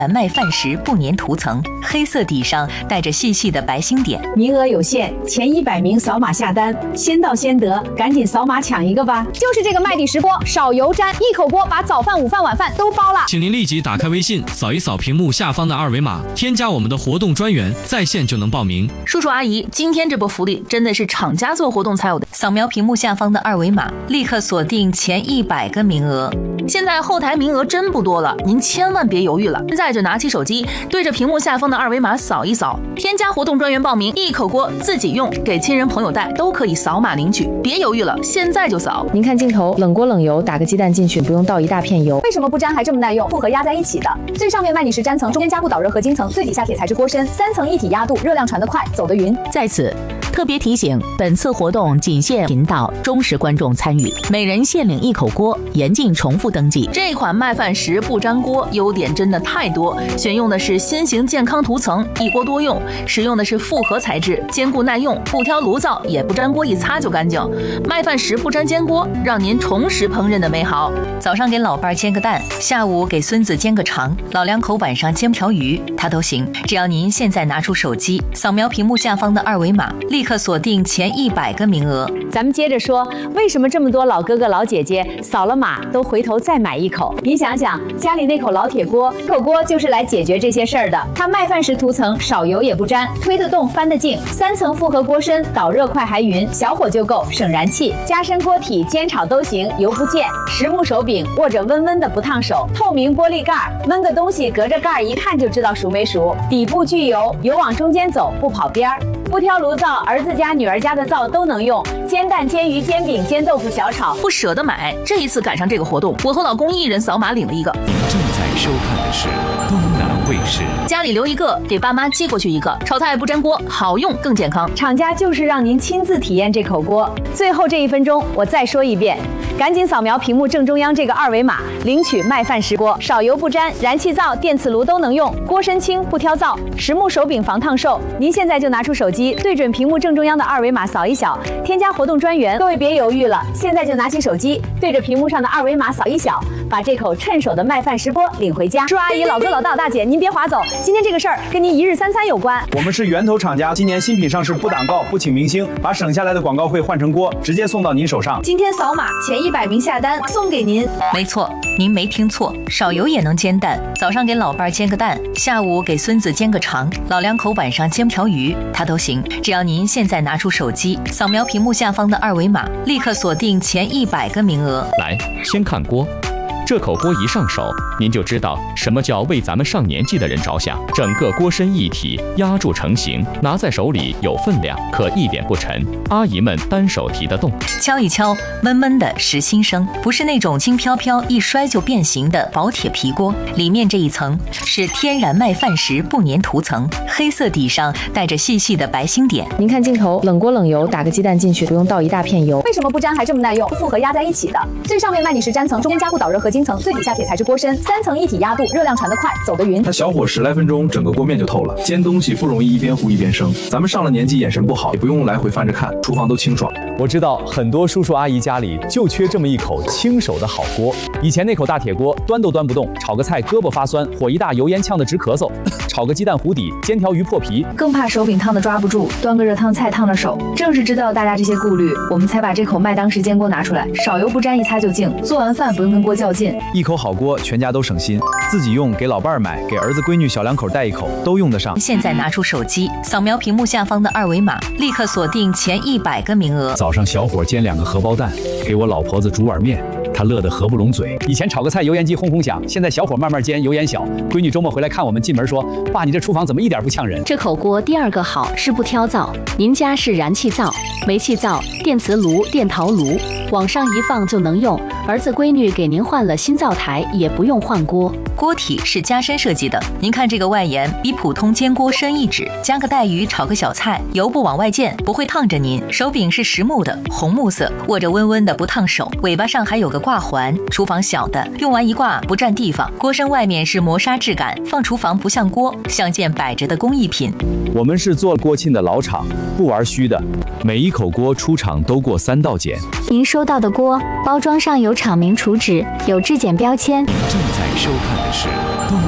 麦饭石不粘涂层，黑色底上带着细细的白星点。 名额有限，前100名扫码下单，先到先得，赶紧扫码抢一个吧！ 就是这个麦底石锅，少油沾，一口锅把早饭、午饭、晚饭都包了。 请您立即打开微信，扫一扫屏幕下方的二维码，添加我们的活动专员，在线就能报名。 叔叔阿姨，今天这波福利真的是厂家做活动才有的。 扫描屏幕下方的二维码，立刻锁定前100个名额。 现在后台名额真不多了，您千万别犹豫了，现在就拿起手机，对着屏幕下方的二维码扫一扫，添加活动专员报名，一口锅自己用，给亲人朋友带都可以扫码领取，别犹豫了，现在就扫。 您看镜头，冷锅冷油，打个鸡蛋进去，不用倒一大片油。 为什么不粘还这么耐用？复合压在一起的，最上面麦底石粘层，中间加固导热合金层，最底下铁材质锅身，3层一体压度，热量传得快，走得匀。 在此特别提醒，本次活动仅限频道忠实观众参与，每人限领1口锅，严禁重复登记。 这款麦饭石不粘锅优点真的太多，选用的是新型健康涂层，一锅多用，使用的是复合材质，坚固耐用，不挑炉灶，也不粘锅，一擦就干净。麦饭石不粘煎锅，让您重拾烹饪的美好。 早上给老伴煎个蛋，下午给孙子煎个肠，老两口晚上煎条鱼，他都行。只要您现在拿出手机，扫描屏幕下方的二维码，立刻锁定前100个名额。 咱们接着说，为什么这么多老哥哥老姐姐扫了码都回头再买一口？你想想，家里那口老铁锅，口锅就是来解决这些事儿的。它麦饭石涂层，少油也不沾，推得动翻得净，3层复合锅身，导热快还匀，小火就够，省燃气。加深锅体煎炒都行，油不溅。实木手柄，握着温温的不烫手。透明玻璃盖，焖个东西隔着盖一看就知道熟没熟。底部聚油，油往中间走，不跑边儿。不挑炉灶，儿子家女儿家的灶都能用，煎蛋、煎鱼、煎饼、煎豆腐、小炒。 不舍得买，这一次赶上这个活动，我和老公一人扫码领了一个。 您正在收看的是东南卫视。 家里留一个，给爸妈寄过去一个。炒菜不粘锅，好用更健康。 厂家就是让您亲自体验这口锅。最后这1分钟，我再说一遍，赶紧扫描屏幕正中央这个二维码，领取麦饭石锅，少油不沾，燃气灶、电磁炉都能用，锅身轻不挑灶，实木手柄防烫手。您现在就拿出手机，对准屏幕正中央的二维码扫一扫，添加活动专员。各位别犹豫了，现在就拿起手机，对着屏幕上的二维码扫一扫，把这口趁手的麦饭石锅领回家。叔阿姨、老哥、老大、大姐，您别划走，今天这个事儿跟您一日三餐有关。 我们是源头厂家，今年新品上市不挡告，不请明星，把省下来的广告费换成锅，直接送到您手上。 今天扫码前100名下单送给您。 没错，您没听错，少油也能煎蛋。早上给老伴煎个蛋，下午给孙子煎个肠，老两口晚上煎条鱼，他都行。只要您现在拿出手机，扫描屏幕下方的二维码，立刻锁定前100个名额。 来，先看锅。这口锅一上手，您就知道什么叫为咱们上年纪的人着想。整个锅身一体压铸成型，拿在手里有分量，可一点不沉。阿姨们单手提得动。 敲一敲，闷闷的实心声，不是那种轻飘飘一摔就变形的薄铁皮锅。里面这一层是天然麦饭石不粘涂层，黑色底上带着细细的白星点。 您看镜头，冷锅冷油，打个鸡蛋进去，不用倒一大片油。 为什么不粘还这么耐用？复合压在一起的，最上面麦底石粘层，中间加固导热合金层，最底下铁材质锅身，3层一体压度，热量传得快，走得匀。 它小火10来分钟，整个锅面就透了。煎东西不容易一边糊一边生，咱们上了年纪眼神不好，也不用来回翻着看，厨房都清爽。 我知道很多叔叔阿姨家里就缺这么一口轻手的好锅。以前那口大铁锅端都端不动，炒个菜胳膊发酸，火一大油烟呛得直咳嗽，炒个鸡蛋糊底，煎条鱼破皮， 更怕手柄烫得抓不住，端个热汤菜烫了手。正是知道大家这些顾虑，我们才把这口麦当石煎锅拿出来，少油不沾，一擦就净。做完饭不用跟锅较劲， 一口好锅，全家都省心。自己用，给老伴儿买，给儿子闺女小两口带一口，都用得上。 现在拿出手机，扫描屏幕下方的二维码，立刻锁定前100个名额。 早上小火煎2个荷包蛋，给我老婆子煮碗面，她乐得合不拢嘴。以前炒个菜油烟机轰轰响，现在小火慢慢煎，油烟小。闺女周末回来看我们，进门说：“爸，你这厨房怎么一点不呛人？” 这口锅第2个好是不挑灶，您家是燃气灶、煤气灶、电磁炉、电陶炉，往上一放就能用。儿子闺女给您换了新灶台，也不用换锅。 锅体是加深设计的，您看这个外沿比普通煎锅深1指，加个带鱼炒个小菜，油不往外溅，不会烫着您。手柄是实木的，红木色，握着温温的不烫手，尾巴上还有个挂环。厨房小的，用完一挂不占地方。锅身外面是磨砂质感，放厨房不像锅，像件摆着的工艺品。 我们是做锅庆的老厂，不玩虚的，每一口锅出厂都过3道检。 您收到的锅包装上有厂名、厨址，有质检标签。 正在收看的是东南卫视。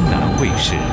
卫视。